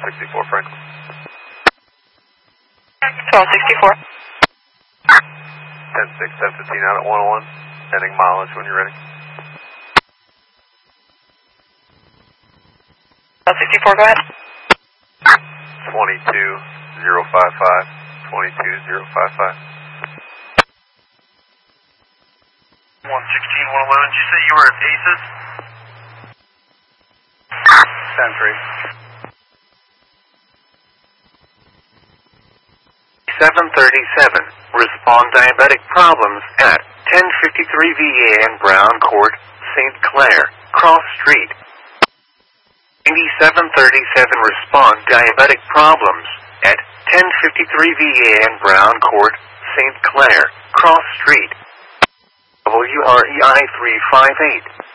1264 Franklin. 1264. 10-6, 10-15 out at 101. Heading mileage when you're ready. 1264, go ahead. 22055. 22055. 116, 111. Did you say you were at Aces? 10-3. 737. Respond diabetic problems at 1053 VA and Brown Court, St. Clair, Cross Street. 8737. Respond diabetic problems at 1053 VA and Brown Court, St. Clair, Cross Street. WREI 358.